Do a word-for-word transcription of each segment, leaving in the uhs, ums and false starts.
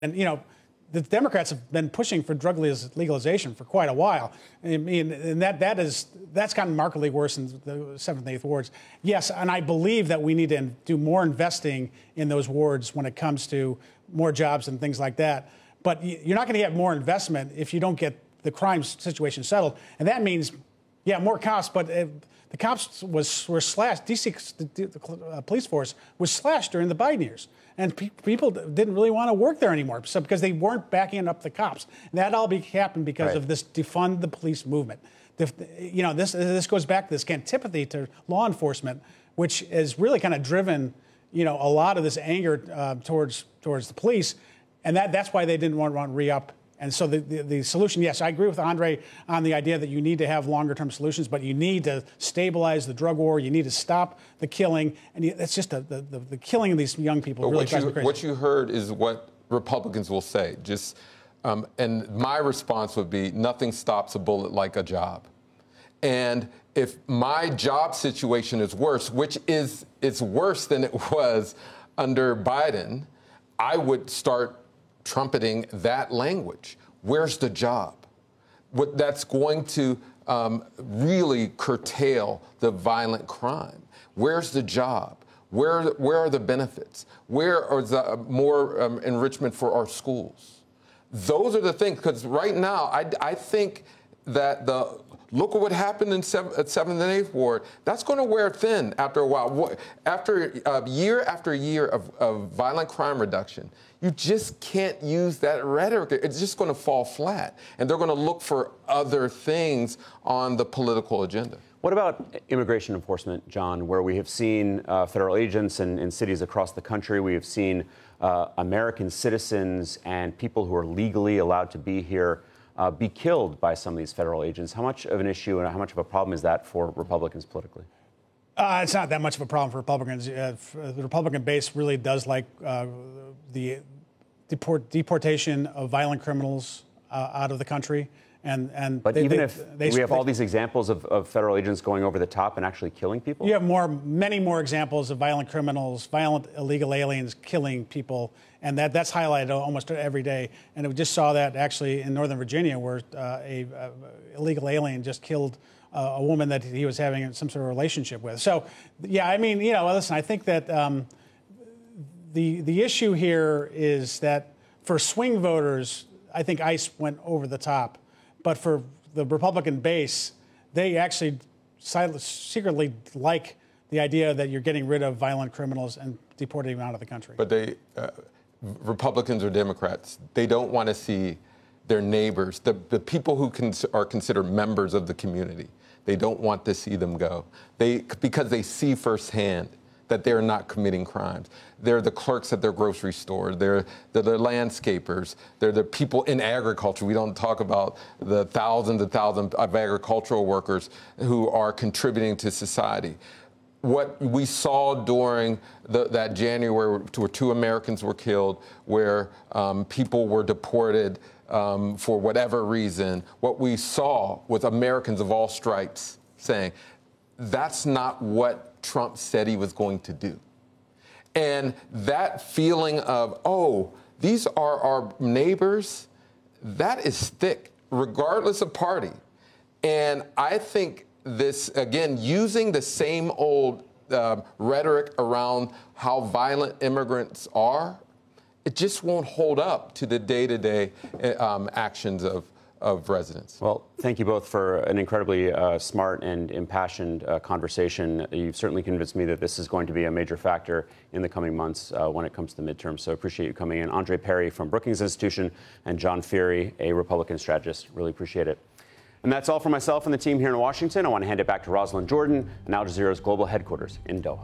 And, you know, the Democrats have been pushing for drug legalization for quite a while. I mean, and that, that is, that's gotten markedly worse in the seventh and eighth wards. Yes, and I believe that we need to do more investing in those wards when it comes to more jobs and things like that. But you're not going to get more investment if you don't get the crime situation settled. And that means, yeah, more cops, but uh, the cops was, were slashed. D C the, the uh, police force was slashed during the Biden years. And pe people didn't really want to work there anymore, so because they weren't backing up the cops. And that all be, happened because right. of this defund the police movement. The, you know, this this goes back to this antipathy to law enforcement, which has really kind of driven, you know, a lot of this anger uh, towards towards the police, and that that's why they didn't want to re-up. And so the, the, the solution, yes, I agree with Andre on the idea that you need to have longer-term solutions, but you need to stabilize the drug war. You need to stop the killing. And you, it's just a, the, the, the killing of these young people but really what drives you, me crazy. What you heard is what Republicans will say. Just, um, and my response would be, nothing stops a bullet like a job. And if my job situation is worse, which is it's worse than it was under Biden, I would start trumpeting that language. Where's the job? What that's going to um, really curtail the violent crime. Where's the job? Where where are the benefits? Where are the more um, enrichment for our schools? Those are the things. Because right now, I, I think that the look at what happened in seven, at seventh and eighth ward. That's going to wear thin after a while. After uh, year after year of, of violent crime reduction, you just can't use that rhetoric. It's just going to fall flat, and they're going to look for other things on the political agenda. What about immigration enforcement, John, where we have seen uh, federal agents in, in cities across the country? We have seen uh, American citizens and people who are legally allowed to be here Uh, be killed by some of these federal agents. How much of an issue and how much of a problem is that for Republicans politically? Uh, it's not that much of a problem for Republicans. Uh, the Republican base really does like uh, the deport deportation of violent criminals uh, out of the country. And, and but they, even they, if they, we have they, all these examples of, of federal agents going over the top and actually killing people? You have more, many more examples of violent criminals, violent illegal aliens killing people, and that, that's highlighted almost every day. And we just saw that actually in Northern Virginia, where uh, a, a illegal alien just killed uh, a woman that he was having some sort of relationship with. So, yeah, I mean, you know, listen, I think that um, the the issue here is that for swing voters, I think ICE went over the top. But for the Republican base, they actually secretly like the idea that you're getting rid of violent criminals and deporting them out of the country. But they, uh, Republicans or Democrats, they don't want to see their neighbors, the, the people who cons are considered members of the community, they don't want to see them go. They, because they see firsthand that they're not committing crimes. They're the clerks at their grocery store. They're, they're the landscapers. They're the people in agriculture. We don't talk about the thousands and thousands of agricultural workers who are contributing to society. What we saw during the, that January, where two Americans were killed, where um, people were deported um, for whatever reason, what we saw was Americans of all stripes saying, that's not what Trump said he was going to do. And that feeling of, oh, these are our neighbors, that is thick, regardless of party. And I think this, again, using the same old uh, rhetoric around how violent immigrants are, it just won't hold up to the day-to-day um, actions of of residents. Well, thank you both for an incredibly uh, smart and impassioned uh, conversation. You've certainly convinced me that this is going to be a major factor in the coming months uh, when it comes to the midterms. So I appreciate you coming in. Andre Perry from Brookings Institution and John Feehery, a Republican strategist. Really appreciate it. And that's all for myself and the team here in Washington. I want to hand it back to Rosalind Jordan and Al Jazeera's global headquarters in Doha.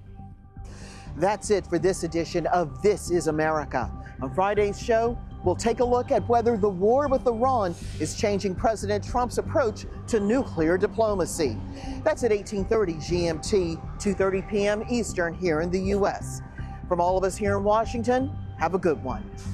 That's it for this edition of This is America. On Friday's show, we'll take a look at whether the war with Iran is changing President Trump's approach to nuclear diplomacy. That's at eighteen thirty G M T, two thirty p m Eastern here in the U S. From all of us here in Washington, have a good one.